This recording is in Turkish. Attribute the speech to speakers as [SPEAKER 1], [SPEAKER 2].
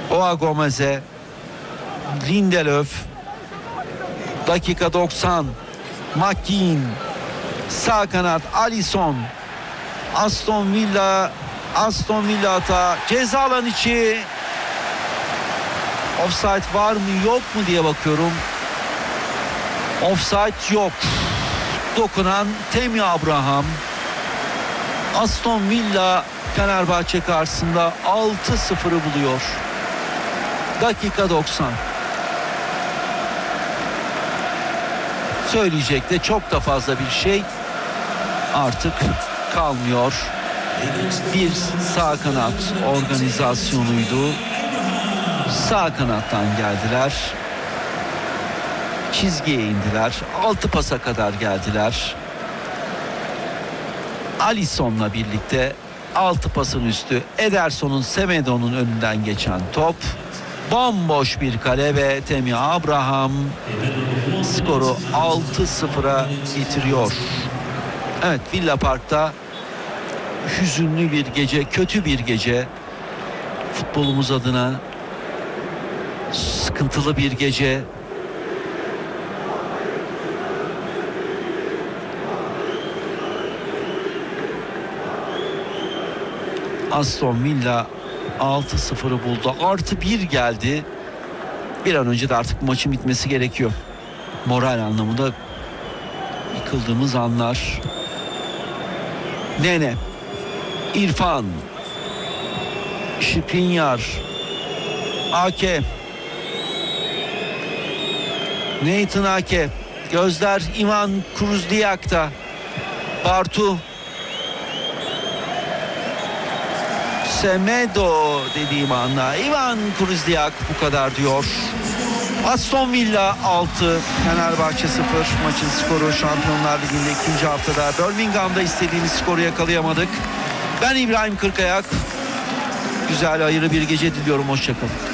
[SPEAKER 1] Boğa Gomez'e. Lindelöf. Dakika 90. McKean. Sağ kanat Alisson. Aston Villa hata. Ceza alan içi. Offside var mı yok mu diye bakıyorum. Offside yok. Dokunan Tammy Abraham. Aston Villa Fenerbahçe karşısında 6-0'ı buluyor. Dakika 90. Söyleyecek de çok da fazla bir şey artık kalmıyor. Bir sağ kanat organizasyonuydu. Sağ kanattan geldiler. Çizgiye indiler. 6 pasa kadar geldiler. Alisson'la birlikte 6 pasın üstü. Ederson'un, Semedo'nun önünden geçen top. Bomboş bir kale ve Tammy Abraham skoru 6-0'a getiriyor. Evet, Villa Park'ta hüzünlü bir gece, kötü bir gece. Futbolumuz adına sıkıntılı bir gece. Aston Villa 6-0'ı buldu. Artı 1 geldi. Bir an önce de artık maçın bitmesi gerekiyor. Moral anlamında yıkıldığımız anlar. Nene, İrfan, Skriniar, Ake, Nathan Ake, gözler Ivan Kruzdiak'ta. Bartu, Semedo dediğim anda Ivan Kruzdiak bu kadar diyor. Aston Villa 6, Fenerbahçe 0. Maçın skoru Şampiyonlar Ligi'nde ikinci haftada Birmingham'da istediğimiz skoru yakalayamadık. Ben İbrahim Kırkayak. Güzel, hayırlı bir gece diliyorum. Hoşçakalın.